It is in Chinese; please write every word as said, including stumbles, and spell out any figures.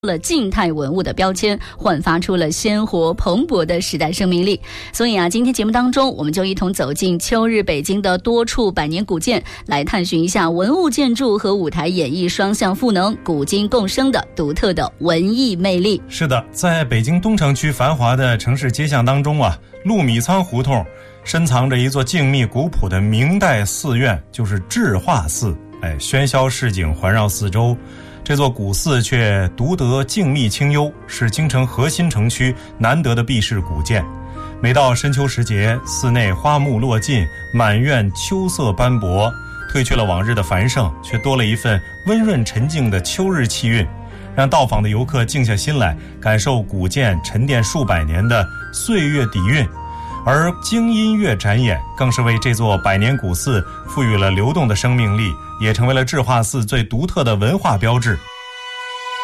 了静态文物的标签，焕发出了鲜活蓬勃的时代生命力。所以啊，今天节目当中，我们就一同走进秋日北京的多处百年古建，来探寻一下文物建筑和舞台演绎双向赋能、古今共生的独特的文艺魅力。 是的，在北京东城区繁华的城市街巷当中啊，陆米仓胡同深藏着一座静谧古朴的明代寺院，就是智化寺。哎，喧嚣市井环绕四周，这座古寺却独得静谧清幽，是京城核心城区难得的避世古建。每到深秋时节，寺内花木落尽，满院秋色斑驳，褪去了往日的繁盛，却多了一份温润沉静的秋日气韵，让到访的游客静下心来，感受古建沉淀数百年的岁月底蕴。而京音乐展演更是为这座百年古寺赋予了流动的生命力，也成为了智化寺最独特的文化标志。